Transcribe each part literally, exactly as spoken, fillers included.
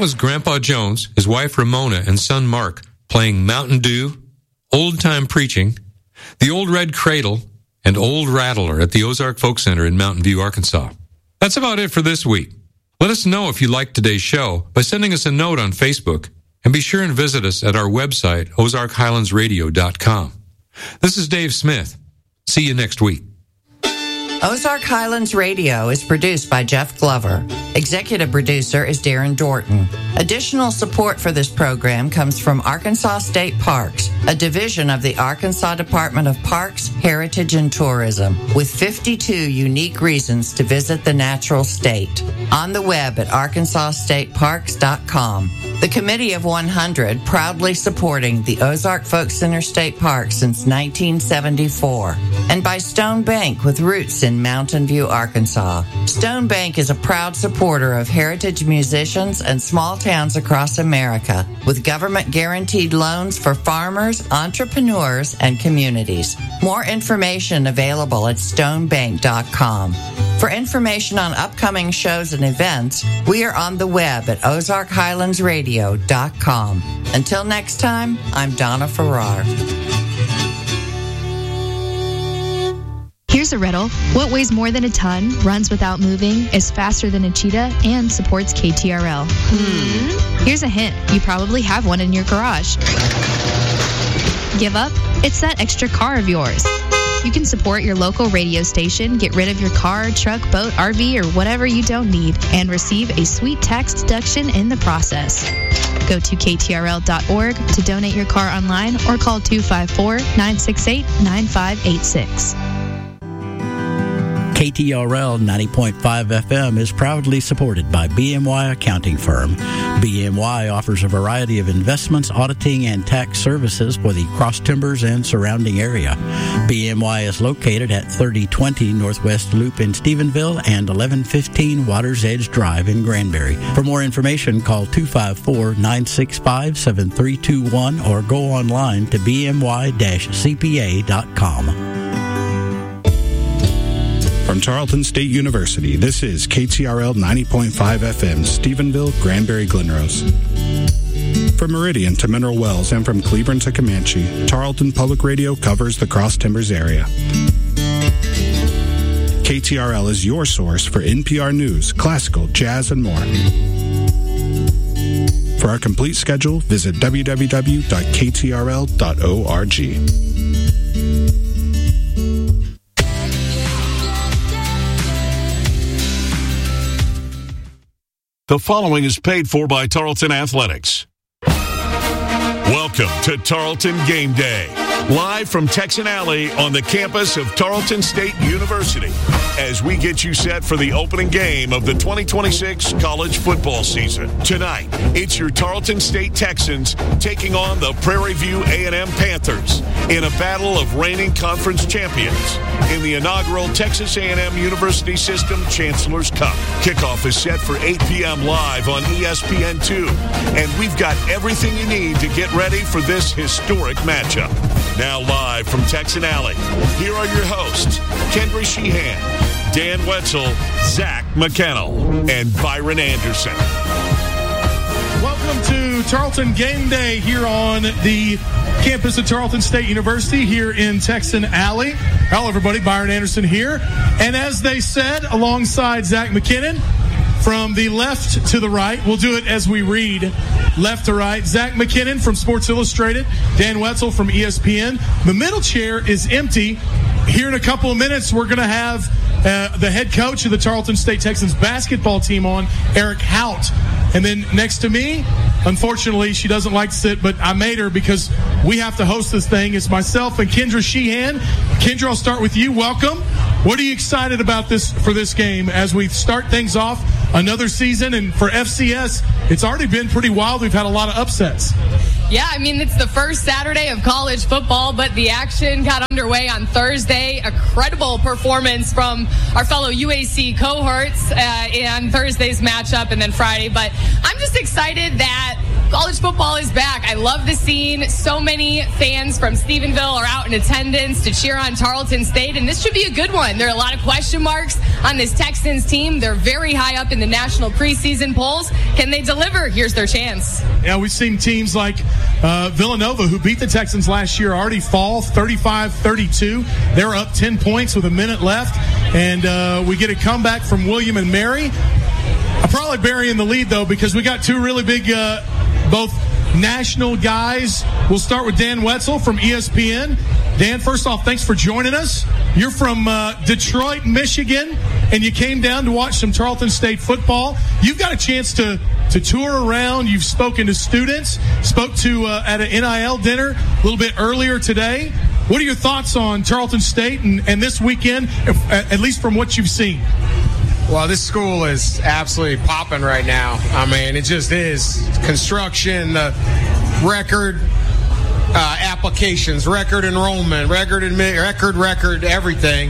was Grandpa Jones, his wife Ramona, and son Mark playing Mountain Dew, Old Time Preaching, The Old Red Cradle, and Old Rattler at the Ozark Folk Center in Mountain View, Arkansas. That's about it for this week. Let us know if you liked today's show by sending us a note on Facebook, and be sure and visit us at our website, ozark highlands radio dot com. This is Dave Smith. See you next week. Ozark Highlands Radio is produced by Jeff Glover. Executive producer is Darren Dorton. Additional support for this program comes from Arkansas State Parks, a division of the Arkansas Department of Parks, Heritage, and Tourism, with fifty-two unique reasons to visit the natural state. On the web at arkansas state parks dot com. The Committee of one hundred, proudly supporting the Ozark Folk Center State Park since nineteen seventy-four. And by Stone Bank, with roots in Mountain View, Arkansas. Stone Bank is a proud supporter of heritage musicians and small towns across America, with government-guaranteed loans for farmers, entrepreneurs, and communities. More information available at stone bank dot com. For information on upcoming shows and events, we are on the web at ozark highlands radio dot com. Until next time, I'm Donna Farrar. Here's a riddle. What weighs more than a ton, runs without moving, is faster than a cheetah, and supports K T R L? Hmm. Here's a hint. You probably have one in your garage. Give up? It's that extra car of yours. You can support your local radio station, get rid of your car, truck, boat, R V, or whatever you don't need, and receive a sweet tax deduction in the process. Go to k t r l dot org to donate your car online or call two five four, nine six eight, nine five eight six. K T R L ninety point five F M is proudly supported by B M Y Accounting Firm. B M Y offers a variety of investments, auditing, and tax services for the Cross Timbers and surrounding area. B M Y is located at thirty twenty Northwest Loop in Stephenville and eleven fifteen Waters Edge Drive in Granbury. For more information, call two five four, nine six five, seven three two one or go online to b m y dash c p a dot com. From Tarleton State University, this is K T R L ninety point five F M, Stephenville, Granbury, Glenrose. From Meridian to Mineral Wells and from Cleburne to Comanche, Tarleton Public Radio covers the Cross Timbers area. K T R L is your source for N P R news, classical, jazz, and more. For our complete schedule, visit w w w dot k t r l dot org. The following is paid for by Tarleton Athletics. Welcome to Tarleton Game Day, live from Texan Alley on the campus of Tarleton State University, as we get you set for the opening game of the twenty twenty-six college football season. Tonight, it's your Tarleton State Texans taking on the Prairie View A and M Panthers in a battle of reigning conference champions in the inaugural Texas A and M University System Chancellor's Cup. Kickoff is set for eight p.m. live on E S P N two, and we've got everything you need to get ready for this historic matchup. Now live from Texan Alley, here are your hosts, Kendra Sheehan, Dan Wetzel, Zach McKennell, and Byron Anderson. Welcome to Tarleton Game Day here on the campus of Tarleton State University here in Texan Alley. Hello, everybody. Byron Anderson here. And as they said, alongside Zach McKinnon, from the left to the right, we'll do it as we read, left to right. Zach McKinnon from Sports Illustrated, Dan Wetzel from E S P N. The middle chair is empty. Here in a couple of minutes, we're going to have uh, the head coach of the Tarleton State Texans basketball team on, Eric Hout. And then next to me, unfortunately, she doesn't like to sit, but I made her because we have to host this thing. It's myself and Kendra Sheehan. Kendra, I'll start with you. Welcome. What are you excited about this for this game as we start things off another season? And for F C S, it's already been pretty wild. We've had a lot of upsets. Yeah, I mean, it's the first Saturday of college football, but the action got underway on Thursday. A credible performance from our fellow U A C cohorts uh, in Thursday's matchup and then Friday. But I'm just excited that college football is back. I love the scene. So many fans from Stephenville are out in attendance to cheer on Tarleton State, and this should be a good one. There are a lot of question marks on this Texans team. They're very high up in the national preseason polls. Can they deliver? Here's their chance. Yeah, we've seen teams like uh, Villanova, who beat the Texans last year, already fall thirty-five thirty-two. They're up ten points with a minute left, and uh, we get a comeback from William and Mary. I'm probably burying the lead, though, because we got two really big, uh, both national guys. We'll start with Dan Wetzel from E S P N. Dan, first off, thanks for joining us. You're from uh, Detroit, Michigan, and you came down to watch some Tarleton State football. You've got a chance to, to tour around. You've spoken to students, spoke to uh, at an N I L dinner a little bit earlier today. What are your thoughts on Tarleton State and, and this weekend, at least from what you've seen? Well, this school is absolutely popping right now. I mean, it just is. Construction, the record uh, applications, record enrollment, record admit, record, record, everything.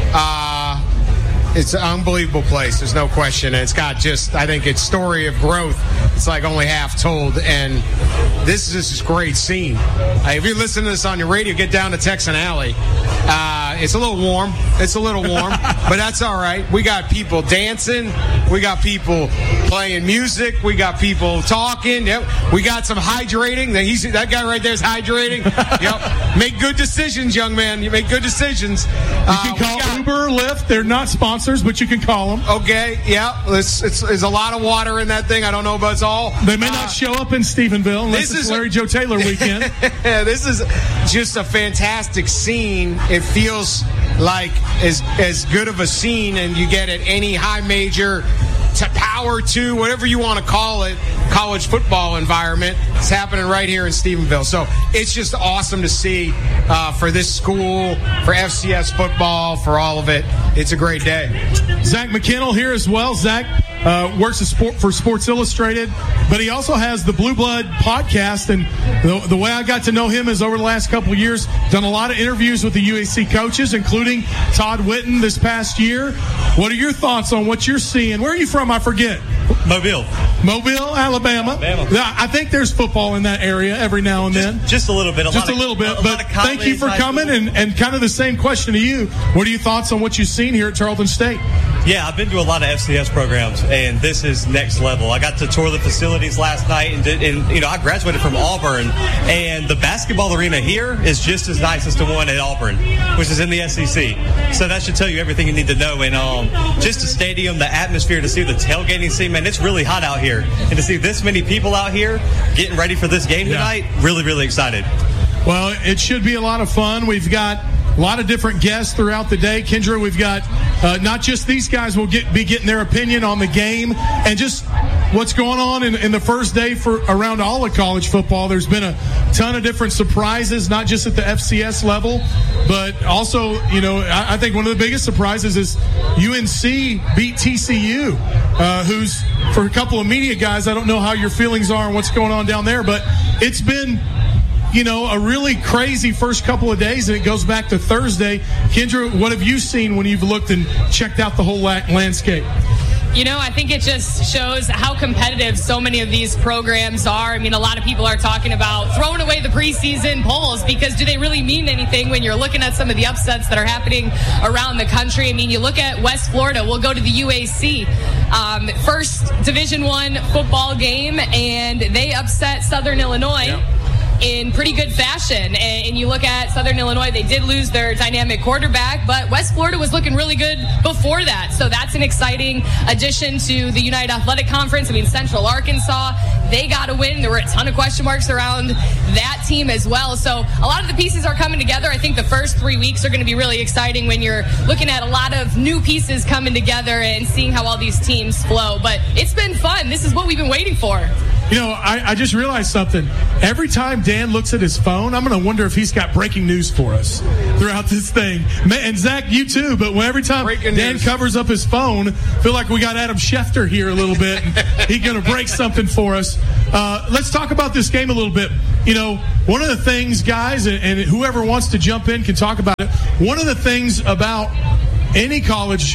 Uh, it's an unbelievable place. There's no question. And it's got just, I think its story of growth, it's like only half told. And this is just a great scene. Uh, if you listen to this on your radio, get down to Texan Alley. Uh, it's a little warm. It's a little warm, but that's all right. We got people dancing. We got people playing music. We got people talking. Yep. We got some hydrating. He's, that guy right there is hydrating. Yep. Make good decisions, young man. You make good decisions. You can uh, call got, Uber or Lyft. They're not sponsors, but you can call them. Okay. Yeah. It's, it's, there's a lot of water in that thing. I don't know about it's all. They may uh, not show up in Stephenville unless this it's is Larry Joe Taylor weekend. This is just a fantastic scene. It feels like as as good of a scene and you get at any high major to power two, whatever you want to call it, college football environment. It's happening right here in Stephenville. So it's just awesome to see uh, for this school, for F C S football, for all of it. It's a great day. Zach McKinnell here as well. Zach uh, works a sport for Sports Illustrated, but he also has the Blue Blood podcast. And the, the way I got to know him is over the last couple of years, done a lot of interviews with the U A C coaches, including Todd Whitten this past year. What are your thoughts on what you're seeing? Where are you from? I forget. Mobile. Mobile, Alabama. Alabama. I think there's football in that area every now and just, then. Just a little bit. A just a little of, bit. A, a but thank you for coming. And, and kind of the same question to you. What are your thoughts on what you've seen here at Tarleton State? Yeah, I've been to a lot of F C S programs, and this is next level. I got to tour the facilities last night, and, did, and you know, I graduated from Auburn, and the basketball arena here is just as nice as the one at Auburn, which is in the S E C. So that should tell you everything you need to know. And um, just the stadium, the atmosphere, to see the tailgating scene, man, it's really hot out here. And to see this many people out here getting ready for this game tonight, yeah. really, really excited. Well, it should be a lot of fun. We've got a lot of different guests throughout the day. Kendra, we've got uh, not just these guys will get be getting their opinion on the game and just what's going on in, in the first day for around all of college football. There's been a ton of different surprises, not just at the F C S level, but also, you know, I, I think one of the biggest surprises is U N C beat T C U, uh, who's, for a couple of media guys, I don't know how your feelings are and what's going on down there, but it's been, you know, a really crazy first couple of days, and it goes back to Thursday. Kendra, what have you seen when you've looked and checked out the whole landscape? You know, I think it just shows how competitive so many of these programs are. I mean, a lot of people are talking about throwing away the preseason polls because do they really mean anything when you're looking at some of the upsets that are happening around the country? I mean, you look at West Florida. We'll go to the U A C. Um, first Division One football game, and they upset Southern Illinois. Yep. In pretty good fashion. And you look at Southern Illinois, they did lose their dynamic quarterback, but West Florida was looking really good before that. So that's an exciting addition to the United Athletic Conference. I mean, Central Arkansas, they got a win. There were a ton of question marks around that team as well. So a lot of the pieces are coming together. I think the first three weeks are going to be really exciting when you're looking at a lot of new pieces coming together and seeing how all these teams flow. But it's been fun. This is what we've been waiting for. You know, I, I just realized something. Every time Dan looks at his phone, I'm going to wonder if he's got breaking news for us throughout this thing. And Zach, you too, but when every time breaking Dan news. Covers up his phone, I feel like we got Adam Schefter here a little bit. He's going to break something for us. Uh, let's talk about this game a little bit. You know, one of the things, guys, and, and whoever wants to jump in can talk about it. One of the things about any college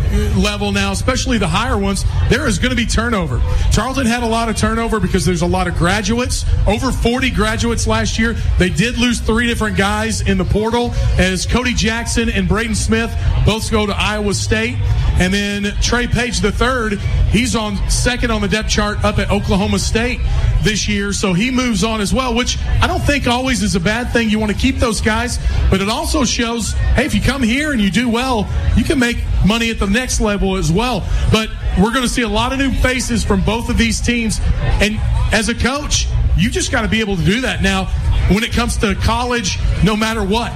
level now, especially the higher ones, there is going to be turnover. Tarleton had a lot of turnover because there's a lot of graduates, over forty graduates last year. They did lose three different guys in the portal, as Cody Jackson and Braden Smith both go to Iowa State. And then Trey Page the third, he's on second on the depth chart up at Oklahoma State this year, so he moves on as well, which I don't think always is a bad thing. You want to keep those guys, but it also shows, hey, if you come here and you do well, you can make money at the next level as well. But we're going to see a lot of new faces from both of these teams, and as a coach, you just got to be able to do that now when it comes to college, no matter what.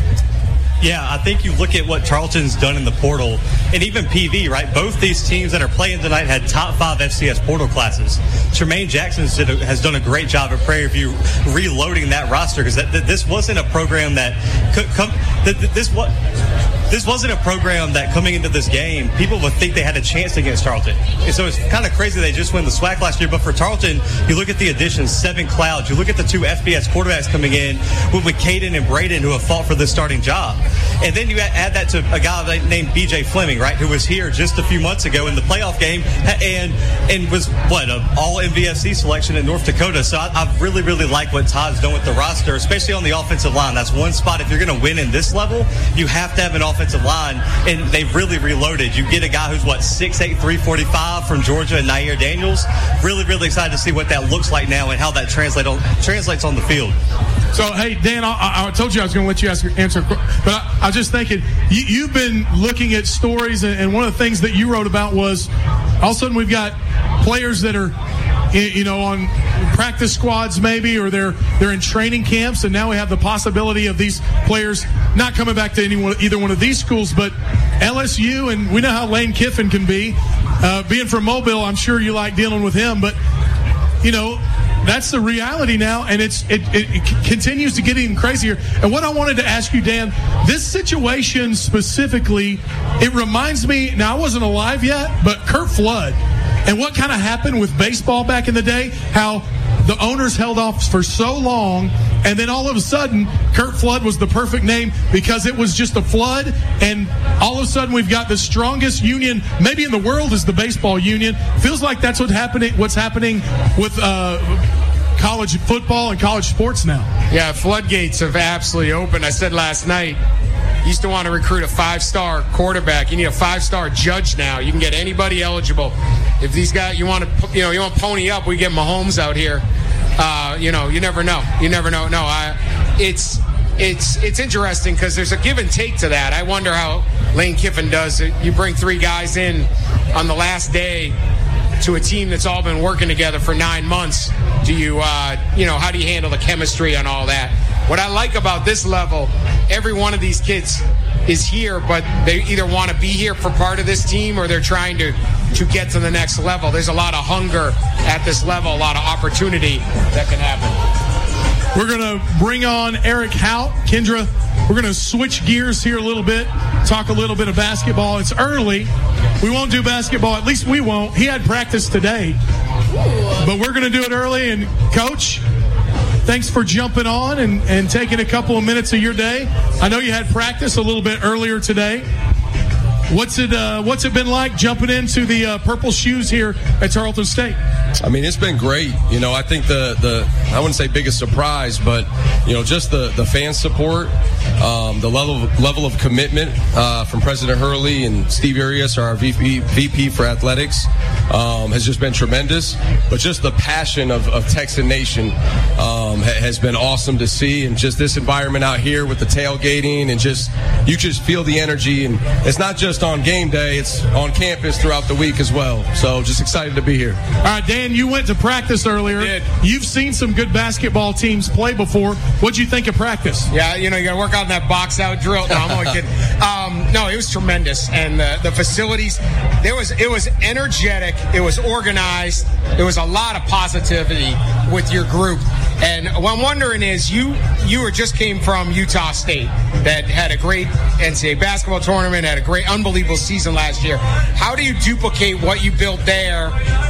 Yeah, I think you look at what Tarleton's done in the portal, and even P V, right? Both these teams that are playing tonight had top five F C S portal classes. Tremaine Jackson has done a great job at Prairie View reloading that roster, because that, that this wasn't a program that could come. That, that this what. This wasn't a program that coming into this game, people would think they had a chance against Tarleton. And so it's kind of crazy they just won the SWAC last year. But for Tarleton, you look at the additions, Seven Clouds, you look at the two F B S quarterbacks coming in with, with Caden and Braden, who have fought for this starting job. And then you add that to a guy named B J Fleming, right, who was here just a few months ago in the playoff game and and was, what, an all-M V F C selection in North Dakota. So I, I really, really like what Todd's done with the roster, especially on the offensive line. That's one spot. If you're going to win in this level, you have to have an offensive line, and they've really reloaded. You get a guy who's, what, six eight, three forty-five from Georgia, and Nair Daniels. Really, really excited to see what that looks like now and how that translate on, translates on the field. So, hey, Dan, I, I told you I was going to let you ask, answer, but I, I was just thinking, you, you've been looking at stories, and, and one of the things that you wrote about was all of a sudden we've got players that are, you know, on practice squads maybe, or they're they're in training camps, and now we have the possibility of these players not coming back to any one, either one of these schools, but L S U, and we know how Lane Kiffin can be. Uh, being from Mobile, I'm sure you like dealing with him, but, you know, that's the reality now, and it's it, it, it continues to get even crazier. And what I wanted to ask you, Dan, this situation specifically, it reminds me, now I wasn't alive yet, but Curt Flood, and what kind of happened with baseball back in the day, how the owners held off for so long, and then all of a sudden, Curt Flood was the perfect name because it was just a flood, and all of a sudden we've got the strongest union maybe in the world is the baseball union. Feels like that's what's happening, what's happening with uh, college football and college sports now. Yeah, floodgates have absolutely opened. I said last night, you used to want to recruit a five-star quarterback. You need a five-star judge now. You can get anybody eligible. If these guys, you want to, you know, you want to pony up, we get Mahomes out here. Uh, you know, you never know. You never know. No, I, it's it's it's interesting because there's a give and take to that. I wonder how Lane Kiffin does it. You bring three guys in on the last day to a team that's all been working together for nine months. Do you, uh, you know, how do you handle the chemistry and all that? What I like about this level, every one of these kids is here, but they either want to be here for part of this team or they're trying to, to get to the next level. There's a lot of hunger at this level, a lot of opportunity that can happen. We're going to bring on Eric Hout. Kendra, we're going to switch gears here a little bit, talk a little bit of basketball. It's early. We won't do basketball. At least we won't. He had practice today. But we're going to do it early. And, Coach, thanks for jumping on and, and taking a couple of minutes of your day. I know you had practice a little bit earlier today. What's it uh, What's it been like jumping into the uh, purple shoes here at Tarleton State? I mean, it's been great. You know, I think the, the I wouldn't say biggest surprise, but, you know, just the, the fan support, um, the level of, level of commitment uh, from President Hurley and Steve Arias, our V P, V P for athletics, um, has just been tremendous. But just the passion of, of Texan Nation um, ha- has been awesome to see. And just this environment out here with the tailgating and just, you just feel the energy. And it's not just on game day, it's on campus throughout the week as well. So just excited to be here. All right, Dan, you went to practice earlier. I did. You've seen some good basketball teams play before. What'd you think of practice? Yeah, you know, you got to work on that box out drill. No, I'm only kidding. Um, no, it was tremendous. And the, the facilities, there was it was energetic. It was organized. There was a lot of positivity with your group. And what I'm wondering is, you you were just came from Utah State that had a great N C double A basketball tournament, had a great, unbelievable season last year. How do you duplicate what you built there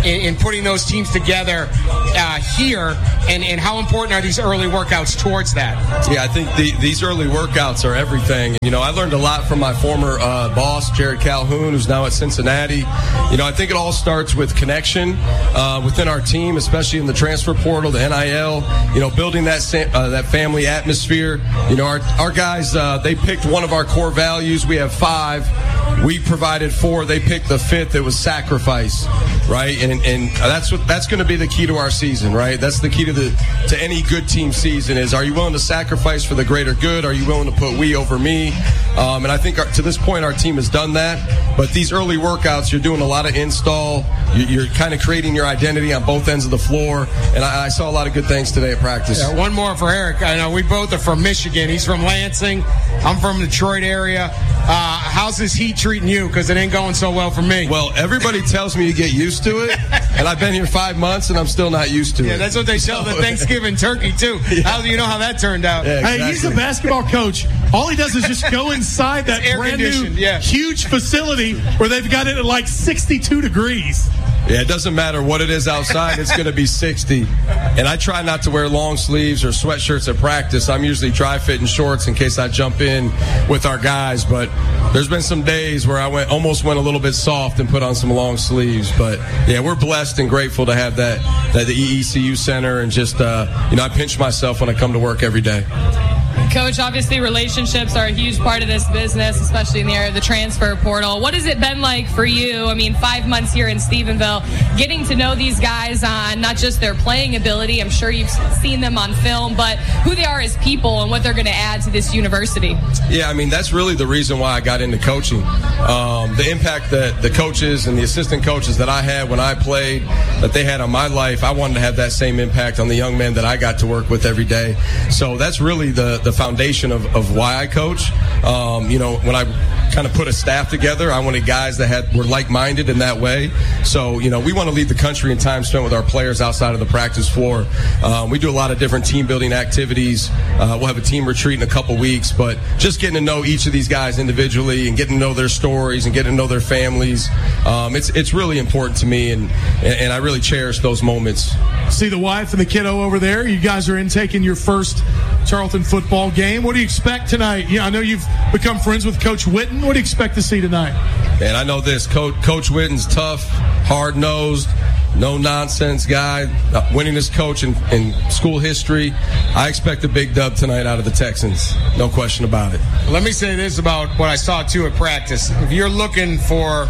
in, in putting those teams together uh, here, and, and how important are these early workouts towards that? Yeah, I think the, these early workouts are everything. You know, I learned a lot from my former uh, boss, Jared Calhoun, who's now at Cincinnati. You know, I think it all starts with connection uh, within our team, especially in the transfer portal, the N I L, you know, building that uh, that family atmosphere. You know, our, our guys, uh, they picked one of our core values. We have five. We provided four. They picked the fifth. It was sacrifice, right? And and that's what that's going to be the key to our season, right? That's the key to the to any good team season is: are you willing to sacrifice for the greater good? Are you willing to put we over me? Um, and I think our, to this point, our team has done that. But these early workouts, you're doing a lot of install. You're, you're kind of creating your identity on both ends of the floor. And I, I saw a lot of good things today at practice. Yeah, one more for Eric. I know we both are from Michigan. He's from Lansing. I'm from the Detroit area. Uh, how's this heat treating you? Because it ain't going so well for me. Well, everybody tells me you get used to it, and I've been here five months, and I'm still not used to yeah, it. Yeah, that's what they tell the Thanksgiving turkey, too. Yeah. How do you know how that turned out? Yeah, exactly. Hey, he's a basketball coach. All he does is just go inside that brand new, yeah. huge facility where they've got it at like sixty-two degrees. Yeah, it doesn't matter what it is outside. It's going to be sixty. And I try not to wear long sleeves or sweatshirts at practice. I'm usually dry-fitting shorts in case I jump in with our guys. But there's been some days where I went almost went a little bit soft and put on some long sleeves. But, yeah, we're blessed and grateful to have that, that the E E C U Center. And just, uh, you know, I pinch myself when I come to work every day. Coach, obviously relationships are a huge part of this business, especially in the area of the transfer portal. What has it been like for you? I mean, five months here in Stephenville, getting to know these guys on not just their playing ability, I'm sure you've seen them on film, but who they are as people and what they're going to add to this university. Yeah, I mean, that's really the reason why I got into coaching. Um, the impact that the coaches and the assistant coaches that I had when I played, that they had on my life, I wanted to have that same impact on the young men that I got to work with every day. So that's really the, the foundation of, of why I coach. Um, you know, when I kind of put a staff together, I wanted guys that had were like-minded in that way. So, you know, we want to lead the country in time spent with our players outside of the practice floor. Um, we do a lot of different team-building activities. Uh, we'll have a team retreat in a couple weeks, but just getting to know each of these guys individually and getting to know their stories and getting to know their families, um, it's it's really important to me, and and I really cherish those moments. See the wife and the kiddo over there. You guys are in taking your first Tarleton football game. What do you expect tonight? Yeah, I know you've become friends with Coach Witten. What do you expect to see tonight? And I know this. Coach, Coach Witten's tough, hard-nosed, no-nonsense guy, uh, winningest coach in, in school history. I expect a big dub tonight out of the Texans. No question about it. Let me say this about what I saw, too, at practice. If you're looking for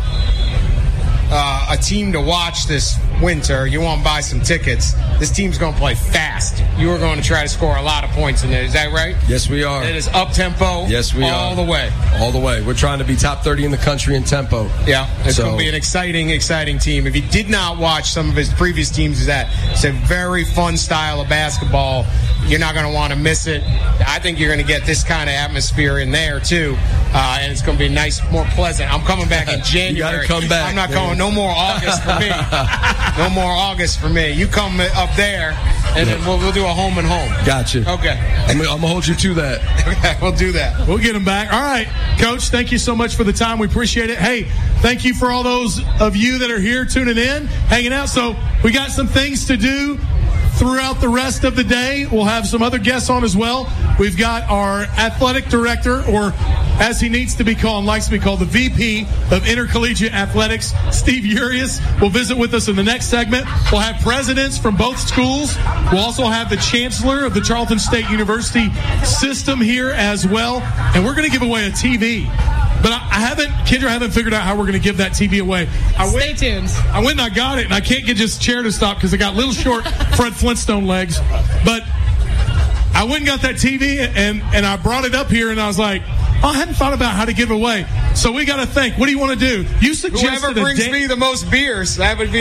uh, a team to watch this winter, you want to buy some tickets, this team's going to play fast. You are going to try to score a lot of points in there. Is that right? Yes, we are. It is up-tempo yes, we all are. all the way. All the way. We're trying to be top thirty in the country in tempo. Yeah, it's so, going to be an exciting, exciting team. If you did not watch some of his previous teams, is that it's a very fun style of basketball. You're not going to want to miss it. I think you're going to get this kind of atmosphere in there, too. Uh, and it's going to be nice, more pleasant. I'm coming back in January. You got to come back. I'm not man. going. No more August for me. No more August for me. You come up there, and then we'll, we'll do a home and home. Gotcha. Okay. I'm, I'm going to hold you to that. Okay, we'll do that. We'll get him back. All right, Coach, thank you so much for the time. We appreciate it. Hey, thank you for all those of you that are here tuning in, hanging out. So we got some things to do throughout the rest of the day. We'll have some other guests on as well. We've got our athletic director, or as he needs to be called and likes to be called, the V P of Intercollegiate Athletics, Steve Urias, will visit with us in the next segment. We'll have presidents from both schools. We'll also have the chancellor of the Tarleton State University system here as well. And we're going to give away a T V. But I, I haven't, Kendra, I haven't figured out how we're going to give that T V away. I Stay went, tuned. I went and I got it, and I can't get this chair to stop because I got little short Fred Flintstone legs. But I went and got that T V, and, and I brought it up here, and I was like, oh, I hadn't thought about how to give it away. So we got to think. What do you want to do? You suggested Whoever brings da- me the most beers, that would be.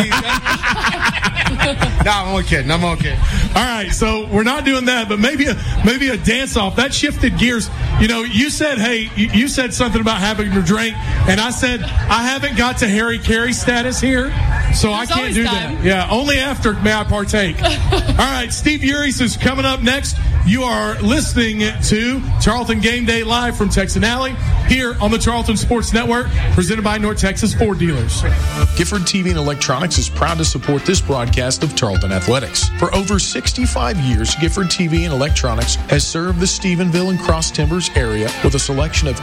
No, I'm only kidding. I'm only kidding. All right, so we're not doing that, but maybe a, maybe a dance-off. That shifted gears. You know, you said, hey, you, you said something about having a drink, and I said, I haven't got to Harry Carey status here, So I can't do time. that. Yeah, only after may I partake. All right, Steve Uris is coming up next. You are listening to Tarleton Game Day live from Texan Alley here on the Tarleton Sports Network, presented by North Texas Ford Dealers. Gifford T V and Electronics is proud to support this broadcast of Tarleton Athletics. For over sixty-five years, Gifford T V and Electronics has served the Stephenville and Cross Timbers area with a selection of